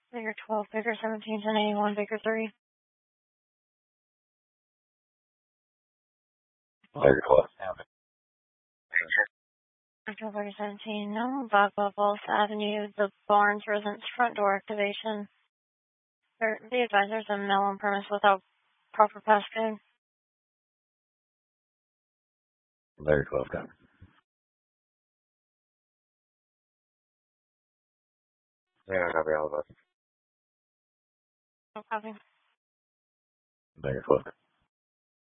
Baker 12, Baker 17, 1081, Baker 3. Baker 12. Baker 17, no, Bagwell Falls Avenue, the Barnes residence front door activation. The advisor's a mail on premise without proper passcode. Baker 12, copy. Yeah, copy all of us. No copy. Baker 12.